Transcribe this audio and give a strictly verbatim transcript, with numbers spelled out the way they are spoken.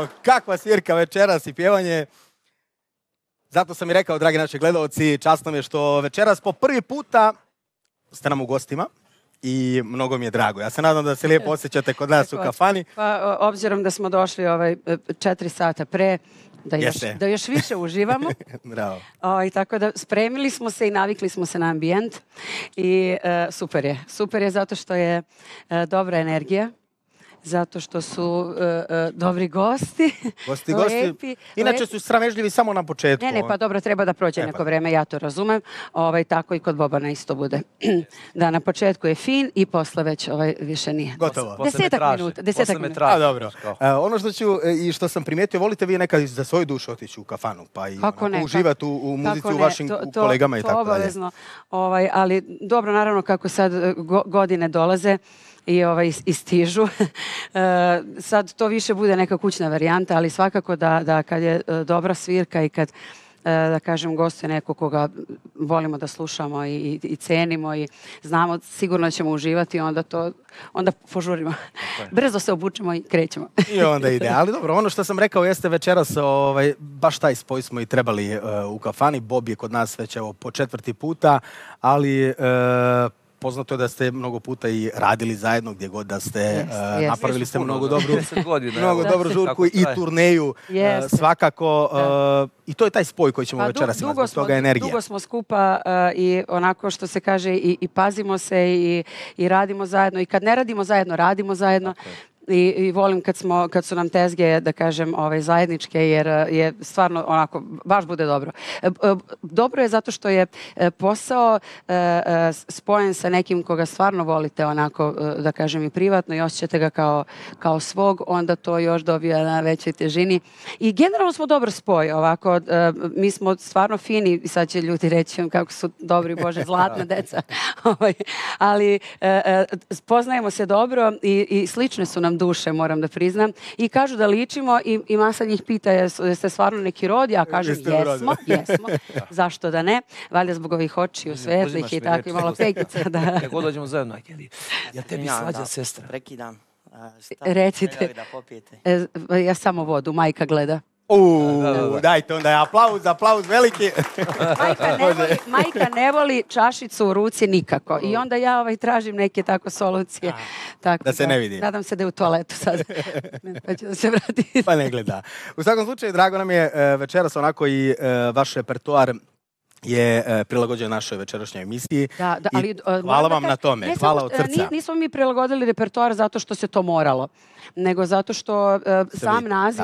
Jao, kakva svirka večeras i pjevanje. Zato sam i rekao, dragi naši gledalci, časno mi je što večeras po prvi puta ste nam u gostima i mnogo mi je drago. Ja se nadam da se lijepo osjećate kod nas u kafani. Pa, obzirom da smo došli ovaj, četiri sata pre, da još, da još više uživamo. Bravo. O, i tako da spremili smo se i navikli smo se na ambijent. I uh, super je. Super je zato što je uh, dobra energija. Zato što su uh, uh, dobri gosti. Gosti, gosti. Lepi, Inače lepi. su sramežljivi samo na početku. Ne, ne, pa dobro, treba da prođe e, neko pa. vreme, ja to razumem. Ovaj, tako i kod Bobana isto bude. Da, na početku je fin i posle već ovaj, više nije. Gotovo. Desetak minuta. Desetak minuta. A, dobro. Uh, ono što ću i što sam primijetio, volite vi nekad za svoju dušu otići u kafanu, pa i uživati u, u muzici u vašim to, to, kolegama i to tako dalje. Obavezno. Ovaj, ali dobro, naravno, kako sad go, godine dolaze, i ovaj, istižu. E, sad to više bude neka kućna varijanta, ali svakako da, da kad je dobra svirka i kad e, da kažem gostuje neko koga volimo da slušamo i, i, i cenimo i znamo sigurno ćemo uživati, onda to onda požurimo. Brzo se obučemo i krećemo. I onda ide. Ali dobro, ono što sam rekao jeste večeras ovaj, baš taj spoj smo i trebali uh, u kafani. Bob je kod nas već evo, po četvrti puta, ali uh, poznato je da ste mnogo puta i radili zajedno gdje god da ste, yes, uh, yes. napravili ste mnogo dobru, mnogo dobru žurku i turneju uh, svakako uh, i to je taj spoj koji ćemo pa, večeras imati, zbog toga energija. Dugo smo skupa uh, i onako što se kaže i, i pazimo se i, i radimo zajedno i kad ne radimo zajedno, radimo zajedno. Okay. I, i volim kad, smo, kad su nam tezge, da kažem, ovaj, zajedničke, jer je stvarno onako, baš bude dobro. Dobro je zato što je posao spojen sa nekim koga stvarno volite, onako, da kažem, i privatno i osjećate ga kao, kao svog, onda to još dobija na većoj težini. I generalno smo dobro spoj, ovako, mi smo stvarno fini, i sad će ljudi reći kako su dobri, Bože, zlatna deca, ali poznajemo se dobro i, i slične su nam duše, moram da priznam. I kažu da ličimo i, i masa njih pita jeste stvarno neki rod, ja kažem jesmo, jesmo. Zašto da ne? Valjda zbog ovih očiju svetlih i tako i malo pekica. Da. Kako dođemo zajedno, Kelly? Ja tebi svađa sestra. Prekidam. Recite. Ja samo vodu, majka gleda. Uuu, dajte onda aplauz, aplauz veliki. Majka ne voli, majka ne voli čašicu u ruci nikako. I onda ja ovaj, tražim neke tako solucije. Tako, da se ne vidi. Nadam se da je u toaletu sad. Pa ću da se vrati. Pa ne gleda. U svakom slučaju, drago nam je večeras onako i vaš repertoar je uh, prilagođen našoj večerašnjoj emisiji. Da, da, ali, uh, hvala vam da, na tome, ne, hvala samo, od srca. Nismo mi prilagodili repertoar zato što se to moralo, nego zato što uh, sam naziv